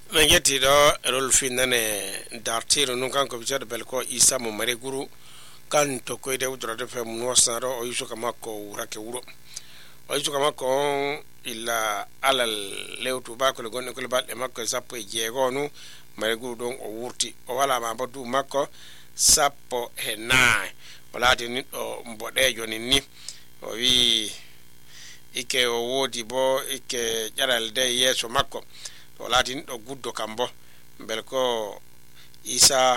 Mengeti do rol finane dartiro nun kan ko bijade bel ko isa mo mare guru kan to ko de udra de fe mun wasaro o yuso kama ko rake wuro o yuso kama ko illa alal lewtu ba ko gonne ko balde makko sappo e jeego nu mare guru don o wurti o wala ma badu makko sappo e naay wala de ni do mbodejo ni o wi ike o wodi bo ike jaral de yeso makko to latin do guddo kambo bel ko isa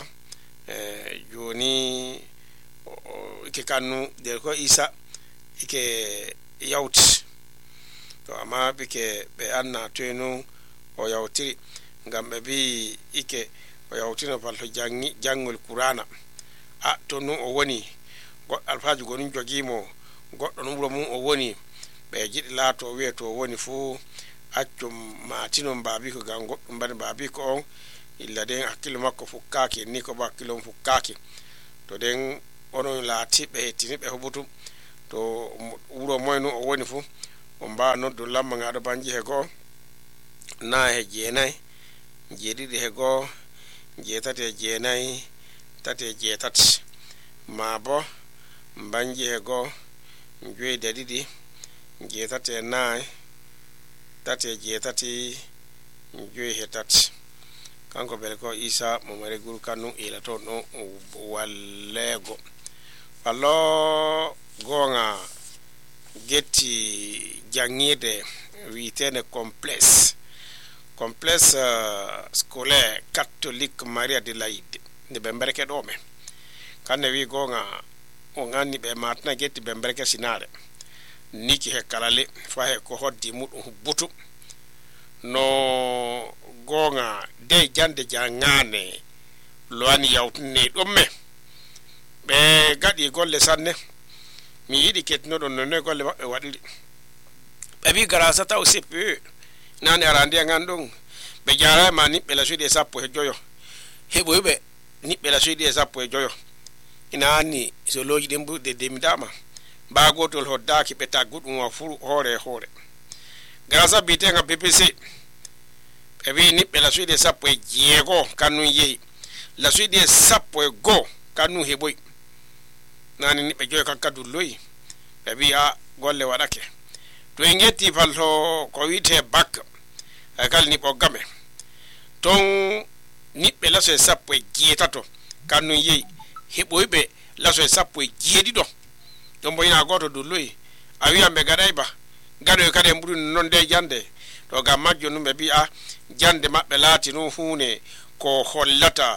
joni ike kanu del ko isa ike yawti to ama bike be anna tenu o yawtiri ngam be bi ike o yawtino falto jangol qur'ana a to no o woni go alfaaju gonin jogimo goddo no mum o woni be jidi laato weeto woni fu accum matino babi ko gango mbade babi ko on illa den hakkilo makko fukkaki ni ko bakkilo fukkaki to den onon laati be tini be hobutu to wuro moyno o woni fu on ba noddo lamma ngado banji he go na he jeenay jeedidi he go jeetate jeenay tate jeetat mabo banji he go joyde didi jeetate naay tate jeetati joy hetat kanko bel ko isa mo mare guru kanu ila to no wallego allo gonga getti jangide witene complexe scolaire catholique Maria de Laide de bemberke do me kanne wi gonga o ngani be matna getti bemberke sinare niki he kalale fa he ko hoddi mudum butu no gonga de jande jangane loani yawtne domme be gadi golle sanne mi yidi ketno don no golle mabbe wadiri be bi garasa taw seppe nane arande ngandon be jara mani be la suide sappo he joyo hebo be ni be la suide sappo he joyo inani so loji dembu de demidama ba gotol hoddaki be taggudum wa furu hore grasa bitenga BBC e wi nibbe la suide sappo e jeego kanu yehi la suide sappo e go kanu heboy nani nibbe joy kankadu loyi be wi a golle wadake to ngeti falto ko wite bak e kal ni programme ton nibbe la suide sappo e jeetato kanu yehi heboy be la suide sappo e jeedido dombo ina goto dulloyi a wi ambe gadayba gado kade mburu non de jande to ga majjo numbe bi a jande mabbe laati no huune ko hollata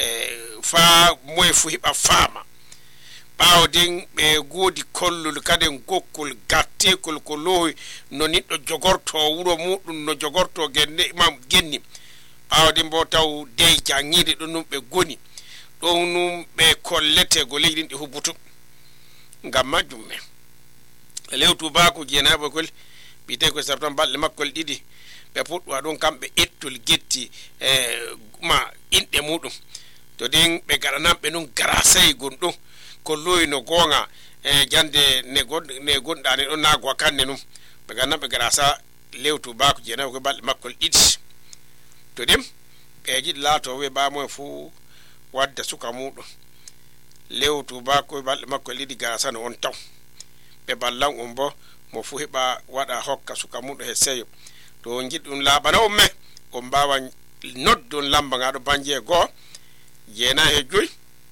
fa moy fu hiba fama bawdin be godi kollul kade gokkul gattekul ko loy no niddo jogorto wuro mudum no jogorto genne imam genni bawdin bo taw de jangide do numbe goni do numbe kollete go leydin di hubutu ngam majjum me lewtu baako jeenaabo kol bite ko sabtan balle makkol didi be pudwa don kambe ettul getti ma inde mudum to den be garanambe non garasay gondo ko loyi no gonga jande ne gondane don nagwa kanne num be ganambe garasa lewtu baako jeenaabo ko balle makkol didi to dem be jid laato we ba mo fu wadda suka mudum lewtu baako balle makkol didi garasa no on taw be ballan umbo mo fu heba wada hokka suka mudo he seyo to jiddum labana umme o bawa noddon lamba ngado banje go jena he joy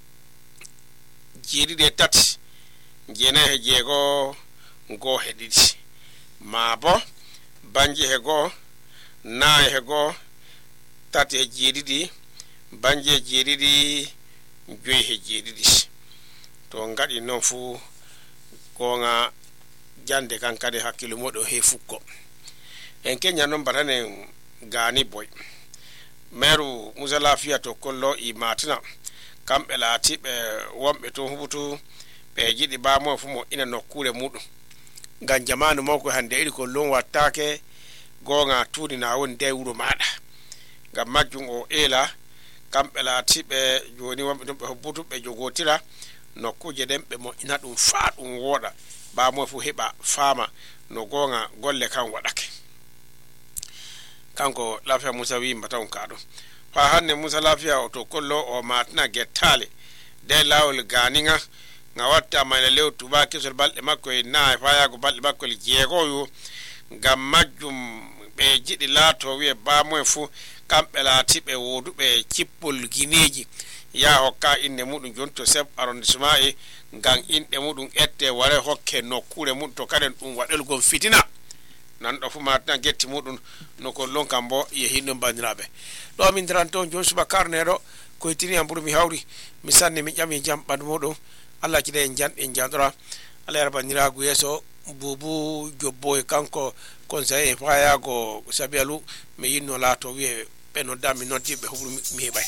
jiri de tati jena he jego go he didi mabo banje he go na he go tati he jiri banje jiri joy he jiri to ngadi non fu gonga jande kankade hakkilo modo he fukko en kenya non barane gani boy meru musala fiya to kollo i matina kambe laati be wombe to hubutu be jidi ba mo fu mo ina nokkure mudum gan jamanu moko hande iri ko lon wattake gonga tudi na won de wuro mada gam majjum o ela kambe laati be joni wombe to be hubutu be jogotira nokkuje dembe mo ina dum faadum woda ba mo fu heba fama no gonga golle kan wadake kanko lafiya musa wi mbataw kaado fa hanne musa lafiya o to kollo o matna gettale de lawol ganinga nga watta mayla lew tuba kesol balde makko e na fa yago balde makko le jeego yo ngam majjum be jidi laato wi ba moy fu kambe laati be wodube cippol gineji ya hokka inde mudum jonto seb arrondissement e ngan inde mudum ette ware hokke nokkure mudum to kaden dum wadel gon fitina nan do fu matna getti mudum no ko lonkambo ye hindo bandirabe do min dranto jon suba karnero ko tini amburu mi hawri mi sanni mi jami jam bad modum Allah ci de jan en jandora Allah rabbaniragu yeso bubu jobboy kanko conseil fa yago sabialu me yinno laato wi be no dammi noddi be hubru mi hebay